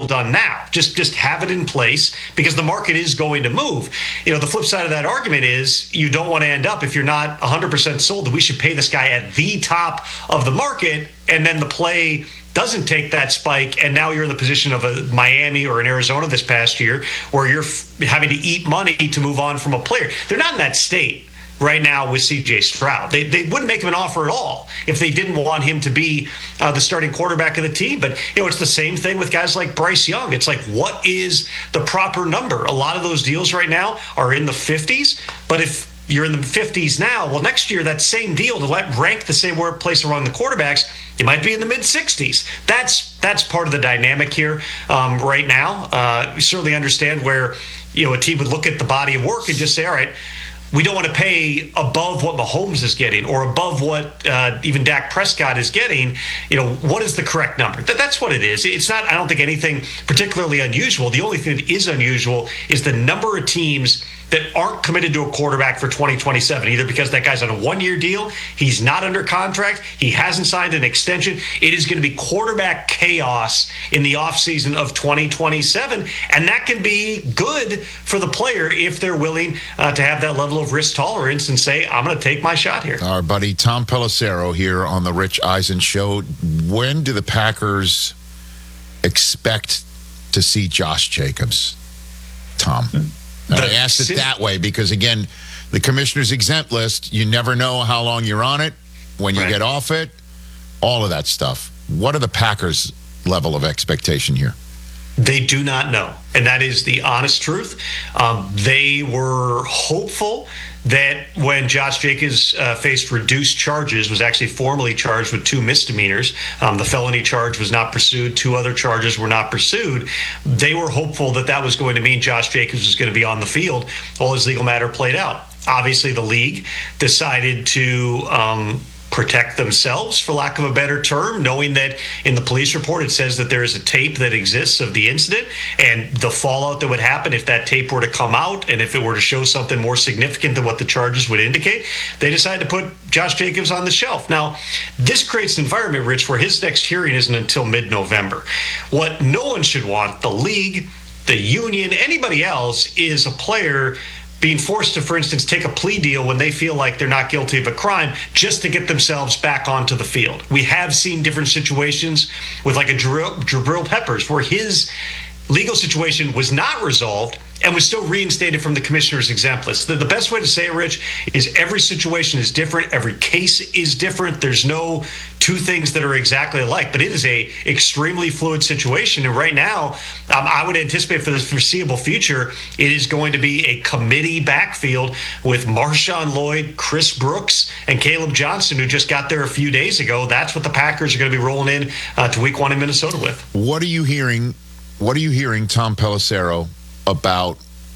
done now. Just have it in place because the market is going to move. The flip side of that argument is you don't want to end up, if you're not 100% sold, that we should pay this guy at the top of the market, and then the play doesn't take that spike, and now you're in the position of a Miami or an Arizona this past year where you're having to eat money to move on from a player. They're not in that state right now with C.J. Stroud. They wouldn't make him an offer at all if they didn't want him to be the starting quarterback of the team. But, it's the same thing with guys like Bryce Young. It's like, what is the proper number? A lot of those deals right now are in the 50s, but if you're in the 50s now, well, next year, that same deal to rank the same place among the quarterbacks, it might be in the mid-60s. That's part of the dynamic here right now. We certainly understand where, a team would look at the body of work and just say, all right, we don't want to pay above what Mahomes is getting or above what even Dak Prescott is getting. What is the correct number? That's what it is. It's not, I don't think, anything particularly unusual. The only thing that is unusual is the number of teams that aren't committed to a quarterback for 2027, either because that guy's on a one-year deal, he's not under contract, he hasn't signed an extension. It is going to be quarterback chaos in the offseason of 2027, and that can be good for the player if they're willing to have that level of risk tolerance and say, I'm going to take my shot here. Our buddy Tom Pelissero here on the Rich Eisen Show. When do the Packers expect to see Josh Jacobs, Tom? And I asked it that way because, again, the commissioner's exempt list, you never know how long you're on it, when you get off it, all of that stuff. What are the Packers' level of expectation here? They do not know, and that is the honest truth. They were hopeful that when Josh Jacobs faced reduced charges, was actually formally charged with 2 misdemeanors. The felony charge was not pursued. 2 other charges were not pursued. They were hopeful that that was going to mean Josh Jacobs was going to be on the field while his legal matter played out. Obviously, the league decided to protect themselves, for lack of a better term, knowing that in the police report it says that there is a tape that exists of the incident and the fallout that would happen if that tape were to come out and if it were to show something more significant than what the charges would indicate. They decided to put Josh Jacobs on the shelf. Now, this creates an environment, Rich, where his next hearing isn't until mid-November. What no one should want, the league, the union, anybody else, is a player being forced to, for instance, take a plea deal when they feel like they're not guilty of a crime just to get themselves back onto the field. We have seen different situations with like a Jabril Peppers where his legal situation was not resolved and was still reinstated from the commissioner's exempt list. The best way to say it, Rich, is every situation is different. Every case is different. There's no 2 things that are exactly alike, but it is a extremely fluid situation. And right now, I would anticipate for the foreseeable future, it is going to be a committee backfield with Marshawn Lloyd, Chris Brooks, and Caleb Johnson, who just got there a few days ago. That's what the Packers are going to be rolling in to Week 1 in Minnesota with. What are you hearing, Tom Pelissero, about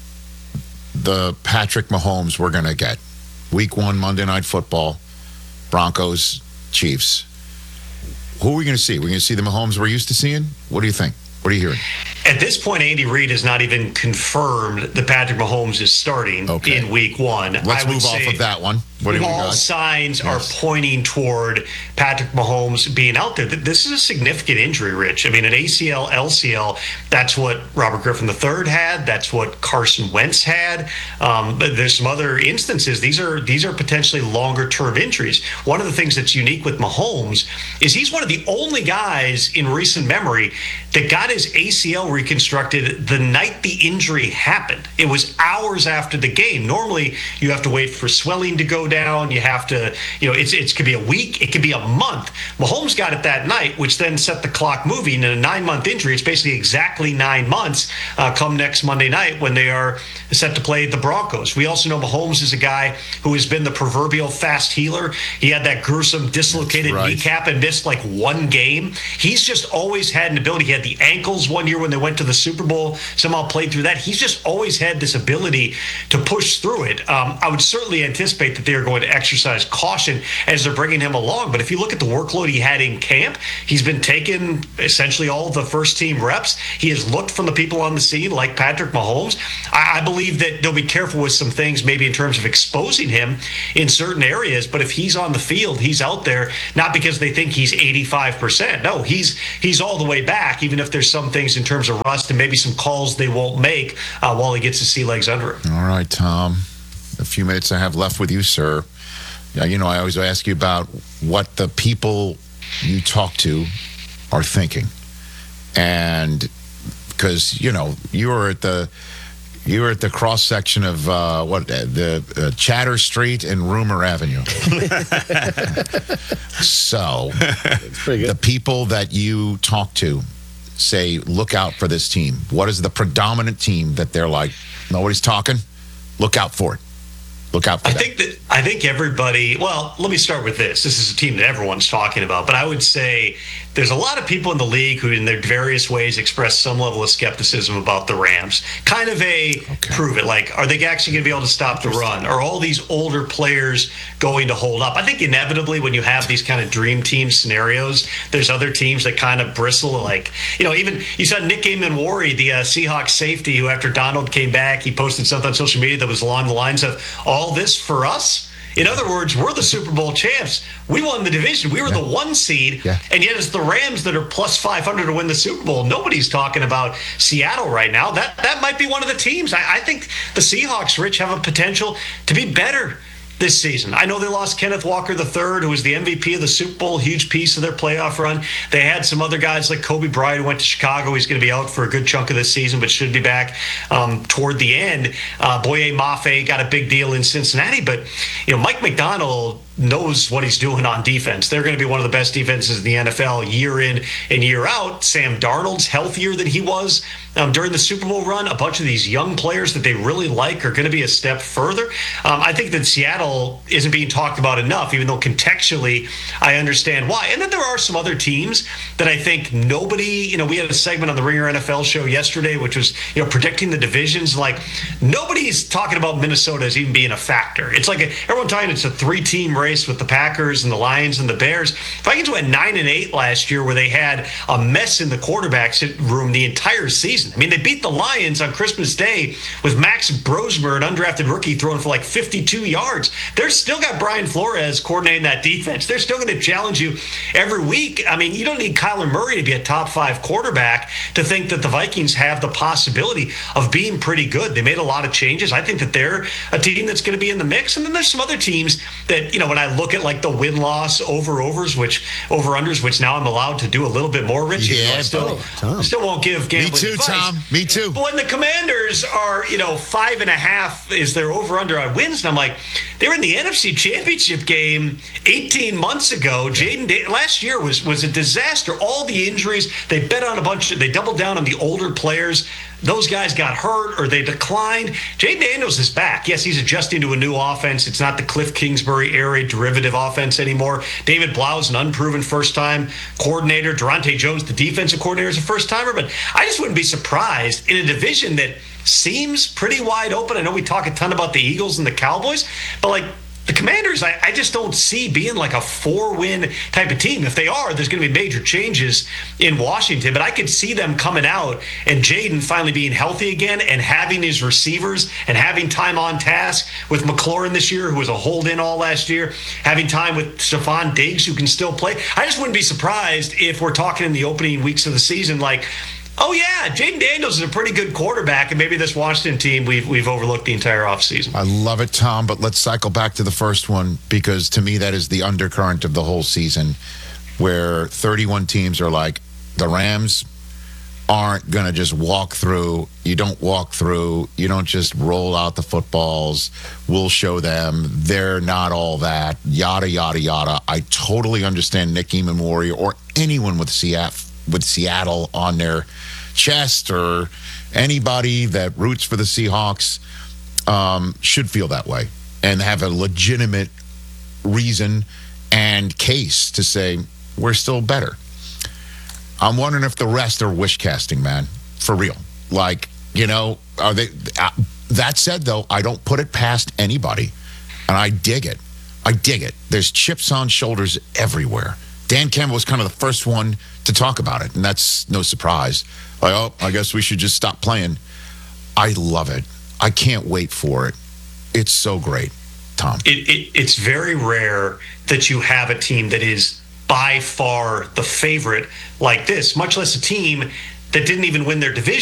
the Patrick Mahomes we're going to get? Week 1, Monday Night Football, Broncos, Chiefs. Who are we going to see? We're going to see the Mahomes we're used to seeing? What do you think? What are you hearing? At this point, Andy Reid has not even confirmed that Patrick Mahomes is starting in Week 1. Let's move off of that one. What do you got? All signs are pointing toward Patrick Mahomes being out there. This is a significant injury, Rich. I mean, an ACL, LCL, that's what Robert Griffin III had. That's what Carson Wentz had. But there's some other instances. These are potentially longer-term injuries. One of the things that's unique with Mahomes is he's one of the only guys in recent memory that got his ACL reconstructed the night the injury happened. It was hours after the game. Normally, you have to wait for swelling to go down. You have to, it could be a week. It could be a month. Mahomes got it that night, which then set the clock moving. In a 9-month injury, it's basically exactly 9 months come next Monday night when they are set to play the Broncos. We also know Mahomes is a guy who has been the proverbial fast healer. He had that gruesome dislocated kneecap and missed like 1 game. He's just always had an ability. He had the ankles one year when they went to the Super Bowl, somehow played through that. He's just always had this ability to push through it. I would certainly anticipate that they're they're going to exercise caution as they're bringing him along. But if you look at the workload he had in camp, he's been taking essentially all of the first team reps. He has looked from the people on the scene like Patrick Mahomes. I believe that they'll be careful with some things, maybe in terms of exposing him in certain areas. But if he's on the field, he's out there, not because they think he's 85%. No, he's all the way back, even if there's some things in terms of rust and maybe some calls they won't make while he gets his sea legs under him. All right, Tom. A few minutes I have left with you, sir. I always ask you about what the people you talk to are thinking. And because, you were at the cross section of Chatter Street and Rumor Avenue. So the people that you talk to say, look out for this team. What is the predominant team that they're like, nobody's talking? Look out for it. Look out for that. I think everybody, well, let me start with this. This is a team that everyone's talking about, but I would say there's a lot of people in the league who in their various ways express some level of skepticism about the Rams. Kind of prove it. Like, are they actually going to be able to stop the run? Are all these older players going to hold up? I think inevitably when you have these kind of dream team scenarios, there's other teams that kind of bristle. Like, even you saw Nick Gaiman-Wari, the Seahawks safety, who after Donald came back, he posted something on social media that was along the lines of, all this for us? In other words, we're the Super Bowl champs. We won the division. We were the 1 seed. Yeah. And yet it's the Rams that are plus 500 to win the Super Bowl. Nobody's talking about Seattle right now. That might be one of the teams. I think the Seahawks, Rich, have a potential to be better this season. I know they lost Kenneth Walker III, who was the MVP of the Super Bowl, huge piece of their playoff run. They had some other guys like Kobe Bryant, who went to Chicago. He's going to be out for a good chunk of this season, but should be back toward the end. Boye Mafe got a big deal in Cincinnati, but Mike McDonald knows what he's doing on defense. They're going to be one of the best defenses in the NFL year in and year out. Sam Darnold's healthier than he was during the Super Bowl run. A bunch of these young players that they really like are going to be a step further. I think that Seattle isn't being talked about enough, even though contextually I understand why. And then there are some other teams that I think nobody, we had a segment on the Ringer NFL show yesterday, which was, predicting the divisions. Like, nobody's talking about Minnesota as even being a factor. It's like everyone talking it's a 3-team race with the Packers and the Lions and the Bears. Vikings went 9-8 last year, where they had a mess in the quarterback room the entire season. I mean, they beat the Lions on Christmas Day with Max Brosmer, an undrafted rookie, throwing for like 52 yards. They're still got Brian Flores coordinating that defense. They're still going to challenge you every week. I mean, you don't need Kyler Murray to be a top 5 quarterback to think that the Vikings have the possibility of being pretty good. They made a lot of changes. I think that they're a team that's going to be in the mix. And then there's some other teams that, when I look at like the win-loss over-unders, which now I'm allowed to do a little bit more, Rich. Yeah, I still won't give gambling Me too, advice. Tom. Me too. But when the Commanders are, 5.5 is their over-under on wins, and I'm like, they were in the NFC Championship game 18 months ago. Last year was a disaster. All the injuries, they bet on they doubled down on the older players. Those guys got hurt or they declined. Jaden Daniels is back. Yes, he's adjusting to a new offense. It's not the Cliff Kingsbury era derivative offense anymore. David Blau is an unproven first-time coordinator. Durante Jones, the defensive coordinator, is a first-timer. But I just wouldn't be surprised in a division that seems pretty wide open. I know we talk a ton about the Eagles and the Cowboys, but like the Commanders, I just don't see being like a 4-win type of team. If they are, there's going to be major changes in Washington. But I could see them coming out and Jaden finally being healthy again and having his receivers and having time on task with McLaurin this year, who was a hold-in all last year, having time with Stephon Diggs, who can still play. I just wouldn't be surprised if we're talking in the opening weeks of the season like, oh, yeah, Jaden Daniels is a pretty good quarterback, and maybe this Washington team we've overlooked the entire offseason. I love it, Tom, but let's cycle back to the first one, because to me that is the undercurrent of the whole season, where 31 teams are like, the Rams aren't going to just walk through. You don't walk through. You don't just roll out the footballs. We'll show them. They're not all that. Yada, yada, yada. I totally understand Nick Gaiman-Wari or anyone with Seattle on their chest, or anybody that roots for the Seahawks should feel that way and have a legitimate reason and case to say we're still better. I'm wondering if the rest are wish casting, man, for real. Like, are they? That said, though, I don't put it past anybody, and I dig it. I dig it. There's chips on shoulders everywhere. Dan Campbell was kind of the first one to talk about it, and that's no surprise. Like, oh, I guess we should just stop playing. I love it. I can't wait for it. It's so great, Tom. It's very rare that you have a team that is by far the favorite like this, much less a team that didn't even win their division.